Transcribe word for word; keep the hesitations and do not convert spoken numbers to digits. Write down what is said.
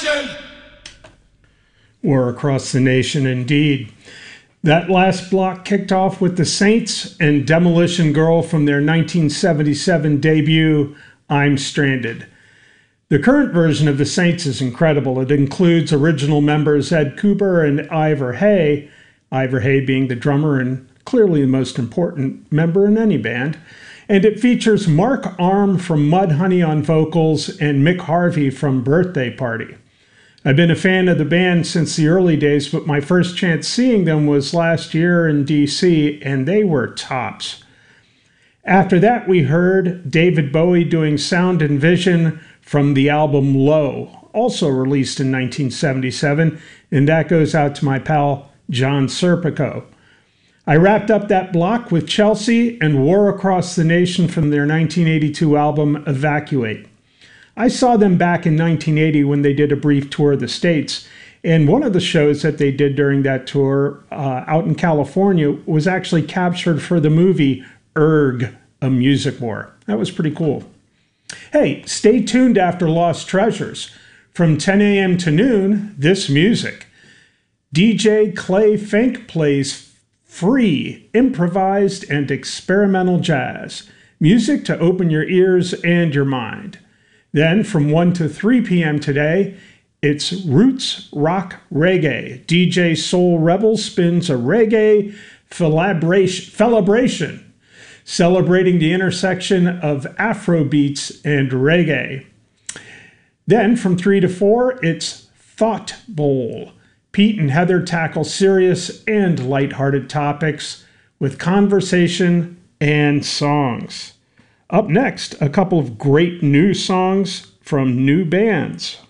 nation. War Across the Nation, indeed. That last block kicked off with the Saints and Demolition Girl from their nineteen seventy-seven debut, I'm Stranded. The current version of the Saints is incredible. It includes original members Ed Cooper and Ivor Hay, Ivor Hay being the drummer and clearly the most important member in any band. And it features Mark Arm from Mudhoney on vocals and Mick Harvey from Birthday Party. I've been a fan of the band since the early days, but my first chance seeing them was last year in D C, and they were tops. After that, we heard David Bowie doing Sound and Vision from the album Low, also released in nineteen seventy-seven, and that goes out to my pal John Serpico. I wrapped up that block with Chelsea and War Across the Nation from their nineteen eighty-two album Evacuate. I saw them back in nineteen eighty when they did a brief tour of the States, and one of the shows that they did during that tour uh, out in California was actually captured for the movie Erg, A Music War. That was pretty cool. Hey, stay tuned after Lost Treasures. From ten a.m. to noon, this music. D J Clay Fink plays free, improvised, and experimental jazz. Music to open your ears and your mind. Then, from one to three p.m. today, it's Roots Rock Reggae. D J Soul Rebel spins a reggae celebration, celebrating the intersection of Afrobeats and reggae. Then, from three to four, it's Thought Bowl. Pete and Heather tackle serious and lighthearted topics with conversation and songs. Up next, a couple of great new songs from new bands.